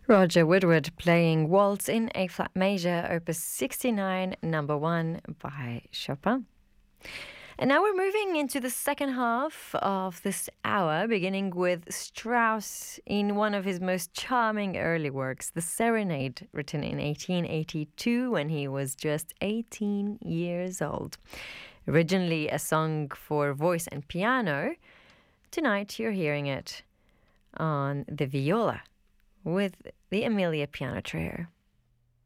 Roger Woodward playing Waltz in A-flat major, opus 69, number 1 by Chopin. And now we're moving into the second half of this hour, beginning with Strauss in one of his most charming early works, The Serenade, written in 1882 when he was just 18 years old. Originally a song for voice and piano, tonight you're hearing it on the viola with the Amelia Piano Trio.